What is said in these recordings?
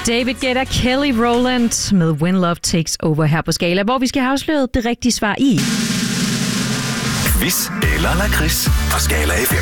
David Guetta, Kelly Rowland med When Love Takes Over her på Skala, hvor vi skal have afsløret det rigtige svar i Quiz eller lakrids på Skala FM.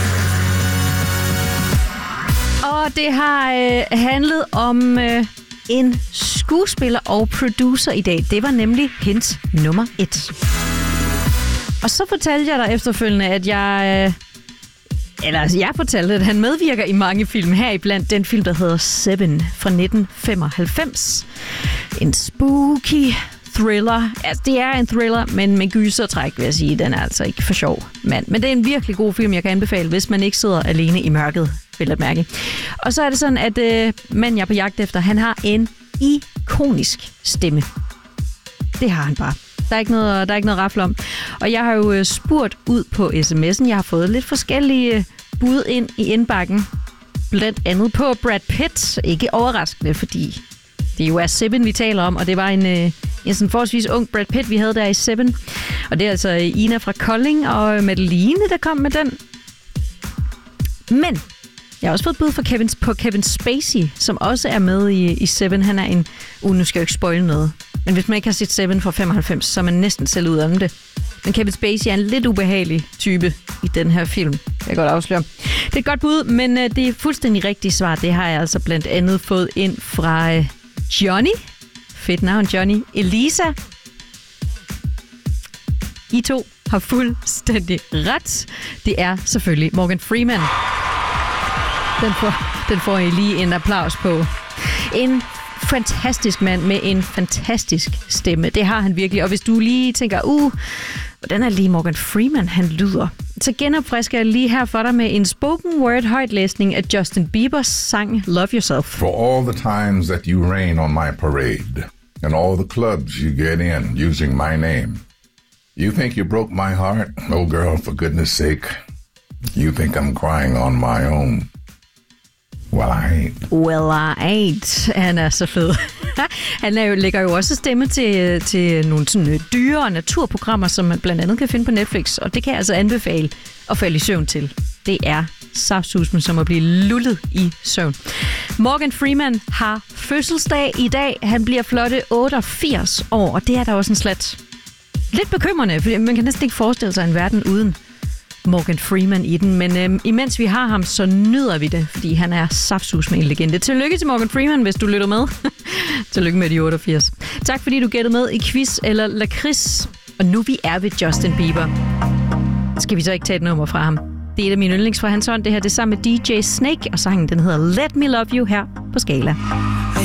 Og det har handlet om en skuespiller og producer i dag. Det var nemlig hint nummer 1. Og så fortalte jeg dig efterfølgende, at jeg fortalte, at han medvirker i mange film, heriblandt den film, der hedder Seven fra 1995. En spooky thriller. Altså, det er en thriller, men med gysertræk, vil jeg sige. Den er altså ikke for sjov, mand. Men det er en virkelig god film, jeg kan anbefale, hvis man ikke sidder alene i mørket, vil jeg mærke. Og så er det sådan, at manden, jeg er på jagt efter, han har en ikonisk stemme. Det har han bare. Der er ikke noget rafle om. Og jeg har jo spurgt ud på sms'en. Jeg har fået lidt forskellige bud ind i indbakken. Blandt andet på Brad Pitt. Ikke overraskende, fordi det jo er Seven, vi taler om. Og det var en sådan forholdsvis ung Brad Pitt, vi havde der i Seven. Og det er altså Ina fra Kolding og Madeline, der kom med den. Men jeg har også fået bud på Kevin Spacey, som også er med i Seven. Han er en... nu skal jeg jo ikke spoile noget. Men hvis man ikke har set Seven fra 95, så er man næsten selv ud om det. Men Kevin Spacey er en lidt ubehagelig type i den her film. Jeg kan godt afsløre. Det er et godt bud, men det er fuldstændig rigtigt svar. Det har jeg altså blandt andet fået ind fra Johnny. Fedt navn, Johnny. Elisa. I to har fuldstændig ret. Det er selvfølgelig Morgan Freeman. Den får I lige en applaus på. En fantastisk mand med en fantastisk stemme. Det har han virkelig. Og hvis du lige tænker, hvordan er lige Morgan Freeman, han lyder, så genopfrisker jeg lige her for dig med en spoken word højtlæsning af Justin Biebers sang Love Yourself. For all the times that you rain on my parade, and all the clubs you get in using my name, you think you broke my heart? Oh girl, for goodness sake. You think I'm crying on my own. Well, I ain't. Han er så fed. Han lægger jo også stemme til nogle sådan dyre- og naturprogrammer, som man blandt andet kan finde på Netflix. Og det kan jeg altså anbefale at falde i søvn til. Det er saftsusmen som at blive lullet i søvn. Morgan Freeman har fødselsdag i dag. Han bliver flotte 88 år, og det er der også en slat lidt bekymrende, for man kan næsten ikke forestille sig en verden uden Morgan Freeman i den, men imens vi har ham, så nyder vi det, fordi han er saftsus med en legende. Tillykke til Morgan Freeman, hvis du lytter med. Tillykke med de 88. Tak fordi du gættede med i quiz eller lakrids. Og nu vi er ved Justin Bieber. Skal vi så ikke tage et nummer fra ham? Det er et af mine yndlings fra hans hånd. Det her det er sammen med DJ Snake, og sangen den hedder Let Me Love You her på Skala.